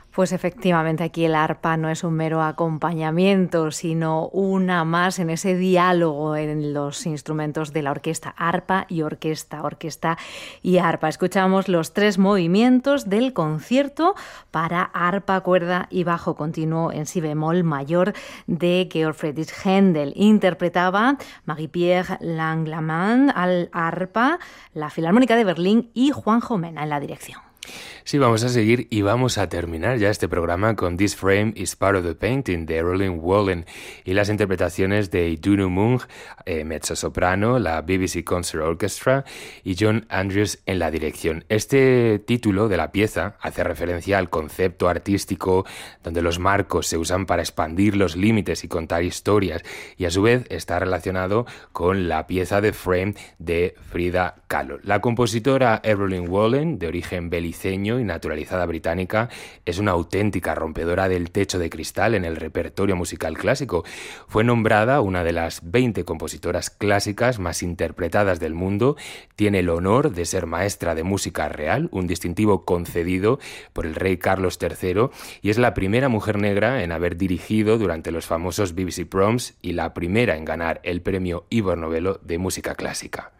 Pues efectivamente aquí el arpa no es un mero acompañamiento, sino una más en ese diálogo en los instrumentos de la orquesta, arpa y orquesta, orquesta y arpa. Escuchamos los 3 movimientos del concierto para arpa, cuerda y bajo continuo en si bemol mayor de Georg Friedrich Händel. Interpretaba Marie-Pierre Langlamann al arpa, la Filarmónica de Berlín y Juanjo Mena en la dirección. Sí, vamos a seguir y vamos a terminar ya este programa con This Frame is Part of the Painting de Roland Wallen y las interpretaciones de Idunu Munch, mezzosoprano, la BBC Concert Orchestra y John Andrews en la dirección. Este título de la pieza hace referencia al concepto artístico donde los marcos se usan para expandir los límites y contar historias, y a su vez está relacionado con la pieza de Frame de Frida Kahlo. La compositora Evelyn Wallen, de origen beliceño y naturalizada británica, es una auténtica rompedora del techo de cristal en el repertorio musical clásico. Fue nombrada una de las 20 compositoras clásicas más interpretadas del mundo, tiene el honor de ser maestra de música real, un distintivo concedido por el rey Carlos III, y es la primera mujer negra en haber dirigido durante los famosos BBC Proms y la primera en ganar el premio Ivor Novello de música clásica.